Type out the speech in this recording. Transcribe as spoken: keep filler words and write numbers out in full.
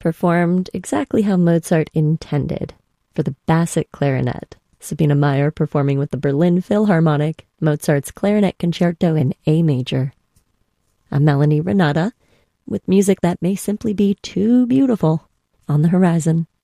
performed exactly how Mozart intended, for the basset clarinet. Sabina Meyer performing with the Berlin Philharmonic, Mozart's Clarinet Concerto in A major. A Melanie Renata with music that may simply be too beautiful on the horizon.